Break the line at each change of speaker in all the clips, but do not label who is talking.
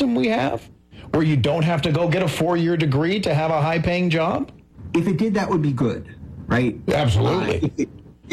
system we have, where you don't have to go get a 4-year degree to have a high-paying job?
If it did, that would be good, right?
Absolutely.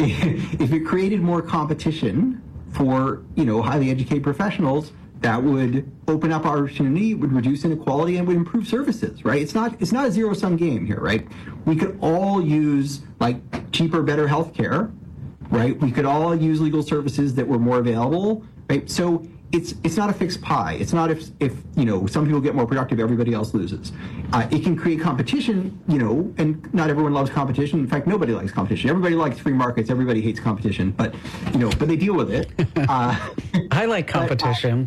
If it created more competition for, highly educated professionals, that would open up opportunity, would reduce inequality, and would improve services, right? It's not a zero-sum game here, right? We could all use cheaper, better healthcare, right? We could all use legal services that were more available, right? So it's not a fixed pie. It's not if some people get more productive, everybody else loses. It can create competition, and not everyone loves competition. In fact, nobody likes competition. Everybody likes free markets. Everybody hates competition, but they deal with it.
I like competition.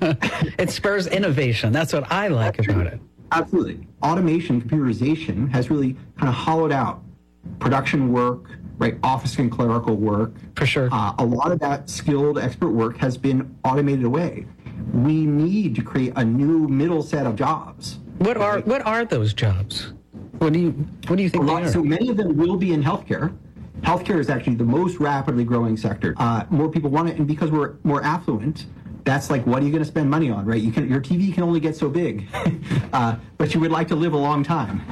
It spurs innovation. That's what I like about it.
Absolutely. Automation, computerization has really kind of hollowed out production work, right? Office and clerical work.
For sure.
A lot of that skilled expert work has been automated away. We need to create a new middle set of jobs.
What are those jobs? What do you think they are?
So many of them will be in healthcare. Healthcare is actually the most rapidly growing sector. More people want it, and because we're more affluent, that's what are you going to spend money on, right? Your TV can only get so big, but you would like to live a long time.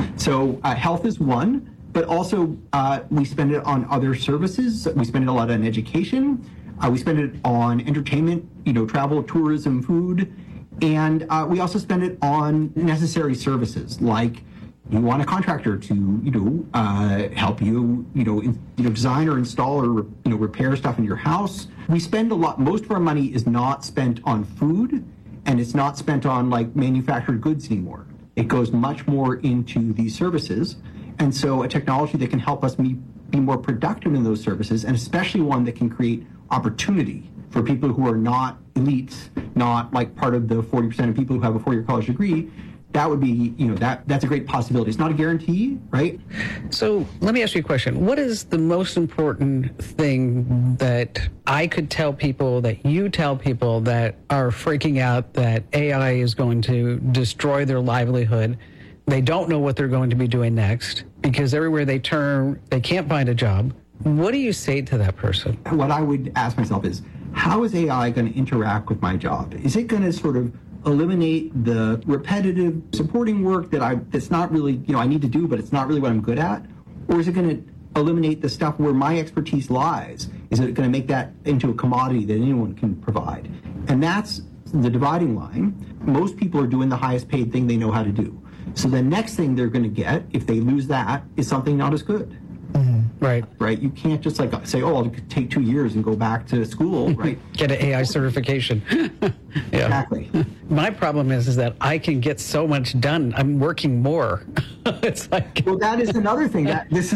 So health is one. But also, we spend it on other services. We spend it a lot on education. We spend it on entertainment, travel, tourism, food. And we also spend it on necessary services, like you want a contractor to, help you, design or install or, repair stuff in your house. We spend a lot. Most of our money is not spent on food, and it's not spent on, manufactured goods anymore. It goes much more into these services. And so a technology that can help us be more productive in those services, and especially one that can create opportunity for people who are not elite, not part of the 40% of people who have a 4-year college degree, that would be, that's a great possibility. It's not a guarantee, right?
So let me ask you a question. What is the most important thing that I could tell people, that you tell people that are freaking out that AI is going to destroy their livelihood? They don't know what they're going to be doing next because everywhere they turn, they can't find a job. What do you say to that person?
What I would ask myself is, how is AI going to interact with my job? Is it going to sort of eliminate the repetitive supporting work that's not really, I need to do, but it's not really what I'm good at? Or is it going to eliminate the stuff where my expertise lies? Is it going to make that into a commodity that anyone can provide? And that's the dividing line. Most people are doing the highest paid thing they know how to do. So the next thing they're going to get, if they lose that, is something not as good.
Mm-hmm. Right.
Right. You can't just say, I'll take 2 years and go back to school, right?
Get an AI certification. Yeah.
Exactly.
My problem is that I can get so much done. I'm working more. It's
well, that is another thing. That this is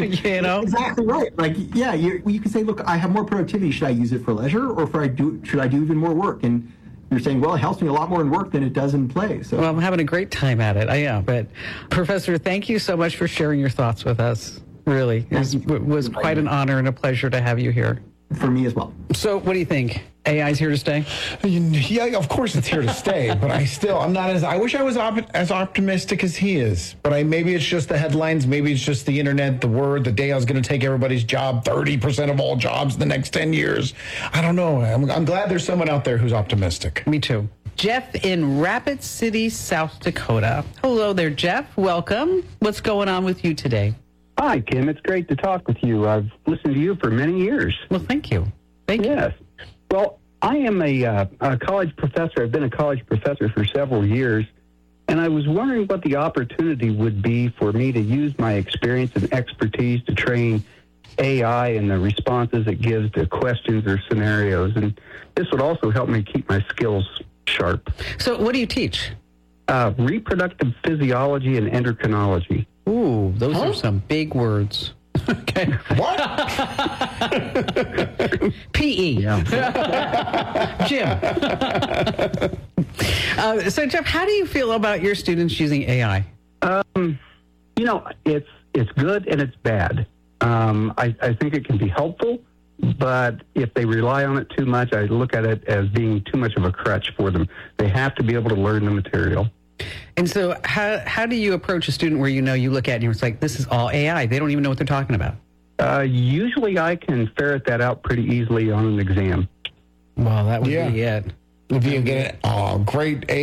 exactly right. You can say, look, I have more productivity. Should I use it for leisure, or should I do even more work? And you're saying, well, it helps me a lot more in work than it does in play. So.
Well, I'm having a great time at it. I am. But, Professor, thank you so much for sharing your thoughts with us. Really. It was quite an honor and a pleasure to have you here.
For me as well.
So what do you think? AI's here to stay?
Yeah, of course it's here to stay, but I wish I was as optimistic as he is. But maybe it's just the headlines, maybe it's just the internet, the day I was going to take everybody's job, 30% of all jobs in the next 10 years. I don't know. I'm glad there's someone out there who's optimistic.
Me too. Jeff in Rapid City, South Dakota. Hello there, Jeff. Welcome. What's going on with you today?
Hi, Kim. It's great to talk with you. I've listened to you for many years.
Well, thank you. Thank you.
Yes. Well, I am a college professor. I've been a college professor for several years, and I was wondering what the opportunity would be for me to use my experience and expertise to train AI and the responses it gives to questions or scenarios. And this would also help me keep my skills sharp.
So what do you teach?
Reproductive physiology and endocrinology.
Ooh, those are some big words. Okay.
What?
PE.
Yeah.
Jim. So, Jeff, how do you feel about your students using AI?
It's good and it's bad. I think it can be helpful, but if they rely on it too much, I look at it as being too much of a crutch for them. They have to be able to learn the material.
And so how do you approach a student where you look at it and it's like, this is all AI. They don't even know what they're talking about.
Usually I can ferret that out pretty easily on an exam.
Well, that would be it.
If you get it, great